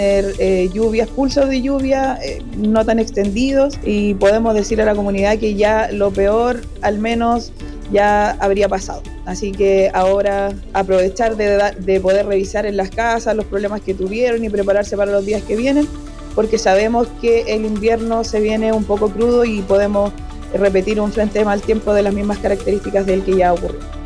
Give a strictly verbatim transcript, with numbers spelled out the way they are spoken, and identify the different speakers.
Speaker 1: Eh, lluvias, pulsos de lluvia eh, no tan extendidos, y podemos decir a la comunidad que ya lo peor al menos ya habría pasado. Así que ahora aprovechar de, de poder revisar en las casas los problemas que tuvieron y prepararse para los días que vienen, porque sabemos que el invierno se viene un poco crudo y podemos repetir un frente de mal tiempo de las mismas características del que ya ocurrió.